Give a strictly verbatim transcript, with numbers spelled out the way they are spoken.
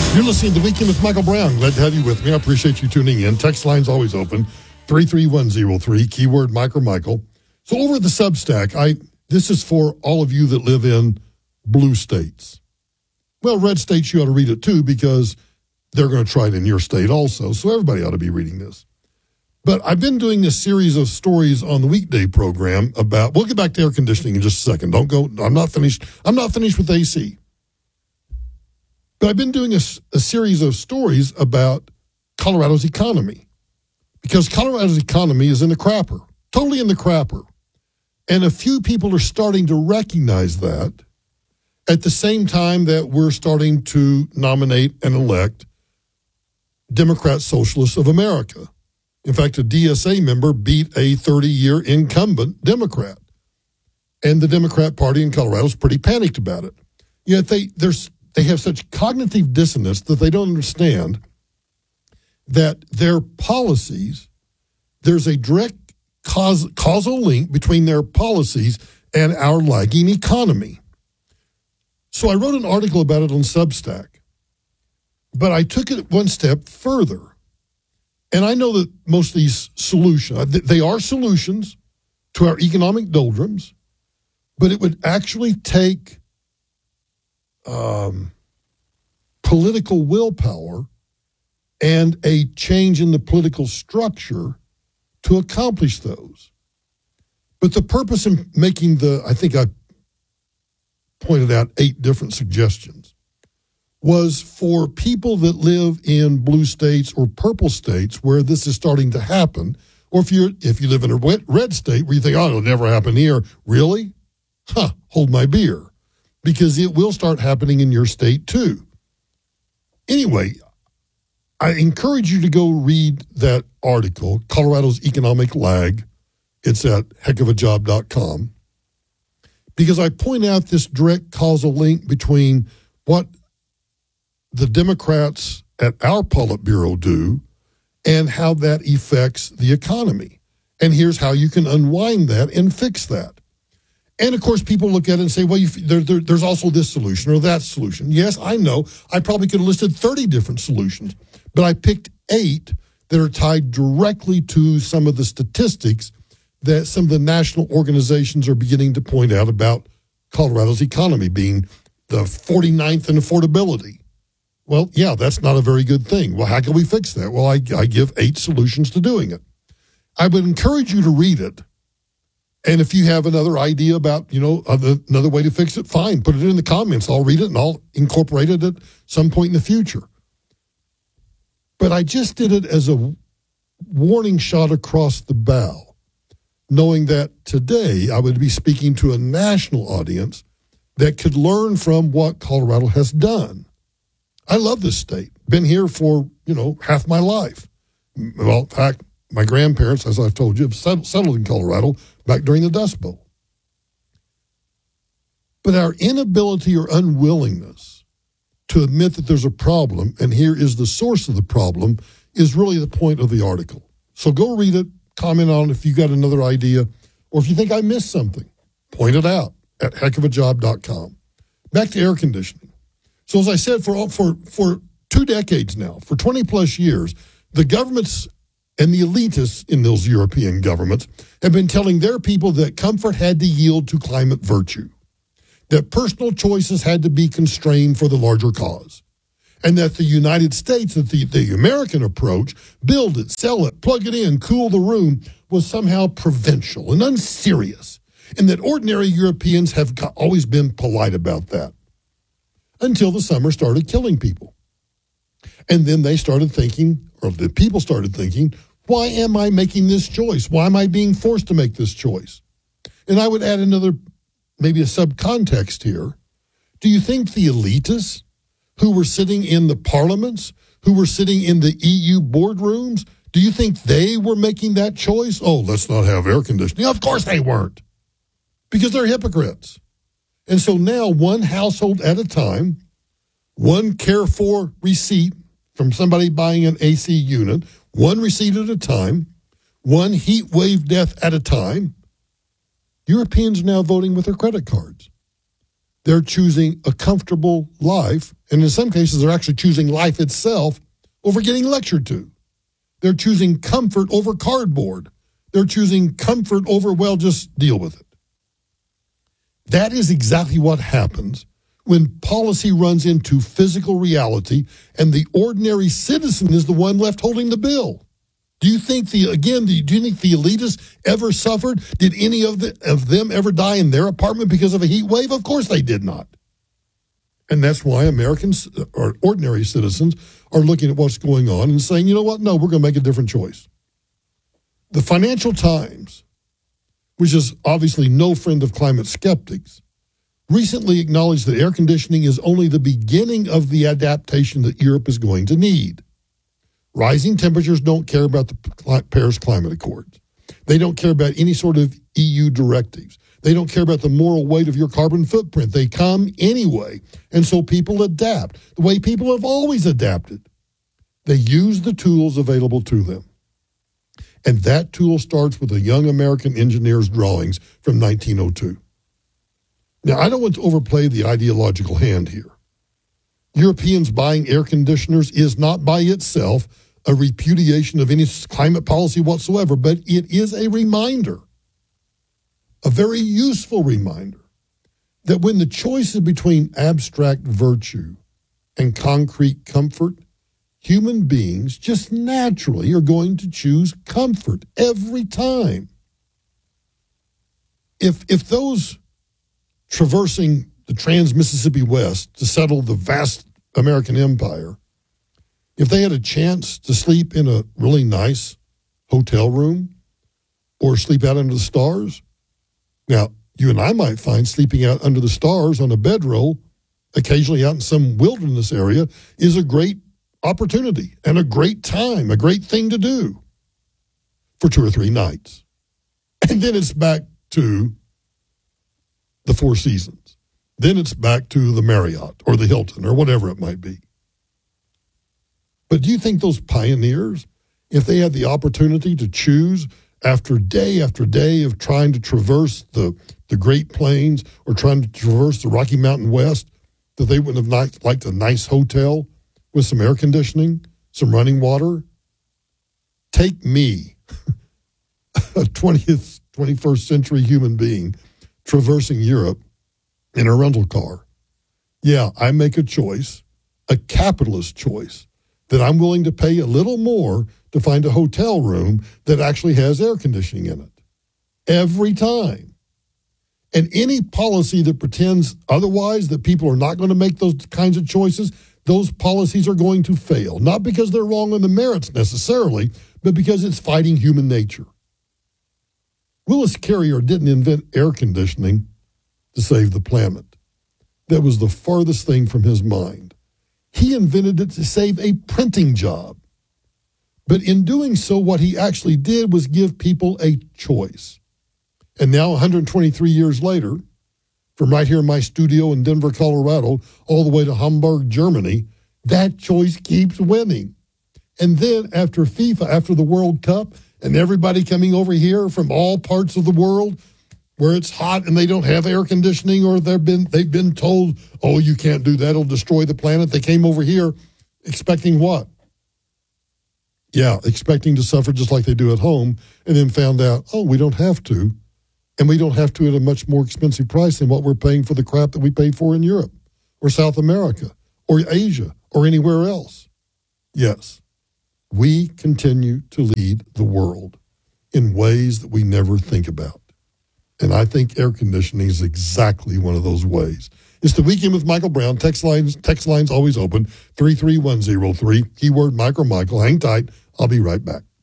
You're listening to The Weekend with Michael Brown. Glad to have you with me. I appreciate you tuning in. Text line's always open, three three one zero three, keyword Mike or Michael. So over at the Substack, I this is for all of you that live in blue states. Well, red states, you ought to read it too, because they're going to try it in your state also. So everybody ought to be reading this. But I've been doing this series of stories on the weekday program about, we'll get back to air conditioning in just a second. Don't go, I'm not finished. I'm not finished with A C. But I've been doing a, a series of stories about Colorado's economy, because Colorado's economy is in the crapper, totally in the crapper. And a few people are starting to recognize that at the same time that we're starting to nominate and elect Democrat Socialists of America. In fact, a D S A member beat a thirty-year incumbent Democrat. And the Democrat Party in Colorado is pretty panicked about it. Yet they there's they have such cognitive dissonance that they don't understand that their policies, there's a direct cause, causal link between their policies and our lagging economy. So I wrote an article about it on Substack, but I took it one step further. And I know that most of these solutions, they are solutions to our economic doldrums, but it would actually take um, political willpower and a change in the political structure to accomplish those. But the purpose in making the, I think I pointed out eight different suggestions, was for people that live in blue states or purple states where this is starting to happen, or if you're if you live in a red state where you think, oh, it'll never happen here. Really? Huh, hold my beer. Because it will start happening in your state too. Anyway, I encourage you to go read that article, Colorado's Economic Lag. It's at heck of a job dot com. Because I point out this direct causal link between what the Democrats at our Politburo do and how that affects the economy. And here's how you can unwind that and fix that. And, of course, people look at it and say, well, you, there, there, there's also this solution or that solution. Yes, I know. I probably could have listed thirty different solutions, but I picked eight that are tied directly to some of the statistics that some of the national organizations are beginning to point out about Colorado's economy being the forty-ninth in affordability. Well, yeah, that's not a very good thing. Well, how can we fix that? Well, I, I give eight solutions to doing it. I would encourage you to read it. And if you have another idea about, you know, another way to fix it, fine, put it in the comments. I'll read it and I'll incorporate it at some point in the future. But I just did it as a warning shot across the bow, knowing that today I would be speaking to a national audience that could learn from what Colorado has done. I love this state. Been here for, you know, half my life. Well, in fact, my grandparents, as I've told you, have settled in Colorado back during the Dust Bowl. But our inability or unwillingness to admit that there's a problem, and here is the source of the problem, is really the point of the article. So go read it, comment on it if you got another idea, or if you think I missed something, point it out at heck of a job dot com. Back to air conditioning. So as I said, for for for two decades now, for twenty plus years, the governments and the elitists in those European governments have been telling their people that comfort had to yield to climate virtue, that personal choices had to be constrained for the larger cause, and that the United States, that the, the American approach, build it, sell it, plug it in, cool the room, was somehow provincial and unserious, and that ordinary Europeans have always been polite about that. Until the summer started killing people. And then they started thinking, or the people started thinking, why am I making this choice? Why am I being forced to make this choice? And I would add another, maybe a subcontext here. Do you think the elitists who were sitting in the parliaments, who were sitting in the E U boardrooms, do you think they were making that choice? Oh, let's not have air conditioning. Of course they weren't, because they're hypocrites. And so now, one household at a time, one care for receipt from somebody buying an A C unit, one receipt at a time, one heat wave death at a time, Europeans are now voting with their credit cards. They're choosing a comfortable life, and in some cases, they're actually choosing life itself over getting lectured to. They're choosing comfort over cardboard. They're choosing comfort over, well, just deal with it. That is exactly what happens when policy runs into physical reality and the ordinary citizen is the one left holding the bill. Do you think the, again, do you, do you think the elitists ever suffered? Did any of, the, of them ever die in their apartment because of a heat wave? Of course they did not. And that's why Americans, or ordinary citizens, are looking at what's going on and saying, you know what, no, we're going to make a different choice. The Financial Times, which is obviously no friend of climate skeptics, recently acknowledged that air conditioning is only the beginning of the adaptation that Europe is going to need. Rising temperatures don't care about the Paris Climate Accords. They don't care about any sort of E U directives. They don't care about the moral weight of your carbon footprint. They come anyway. And so people adapt the way people have always adapted. They use the tools available to them. And that tool starts with a young American engineer's drawings from nineteen oh two. Now, I don't want to overplay the ideological hand here. Europeans buying air conditioners is not by itself a repudiation of any climate policy whatsoever, but it is a reminder, a very useful reminder, that when the choice is between abstract virtue and concrete comfort, human beings just naturally are going to choose comfort every time. If, if those traversing the Trans-Mississippi West to settle the vast American empire, if they had a chance to sleep in a really nice hotel room or sleep out under the stars, now, you and I might find sleeping out under the stars on a bedroll, occasionally out in some wilderness area, is a great opportunity and a great time, a great thing to do for two or three nights. And then it's back to the Four Seasons. Then it's back to the Marriott or the Hilton or whatever it might be. But do you think those pioneers, if they had the opportunity to choose after day after day of trying to traverse the, the Great Plains or trying to traverse the Rocky Mountain West, that they wouldn't have liked, liked a nice hotel with some air conditioning, some running water? Take me, a twentieth, twenty-first century human being, traversing Europe in a rental car. Yeah, I make a choice, a capitalist choice, that I'm willing to pay a little more to find a hotel room that actually has air conditioning in it. Every time. And any policy that pretends otherwise, that people are not going to make those kinds of choices, those policies are going to fail. Not because they're wrong on the merits necessarily, but because it's fighting human nature. Willis Carrier didn't invent air conditioning to save the planet. That was the farthest thing from his mind. He invented it to save a printing job. But in doing so, what he actually did was give people a choice. And now, one hundred twenty-three years later, from right here in my studio in Denver, Colorado, all the way to Hamburg, Germany, that choice keeps winning. And then after FIFA, after the World Cup, and everybody coming over here from all parts of the world where it's hot and they don't have air conditioning, or they've been they've been told, oh, you can't do that, it'll destroy the planet. They came over here expecting what? Yeah, expecting to suffer just like they do at home, and then found out, oh, we don't have to. And we don't have to at a much more expensive price than what we're paying for the crap that we pay for in Europe or South America or Asia or anywhere else. Yes, we continue to lead the world in ways that we never think about. And I think air conditioning is exactly one of those ways. It's the Weekend with Michael Brown. Text lines, text lines always open, three three one zero three, keyword Mike or Michael. Hang tight. I'll be right back.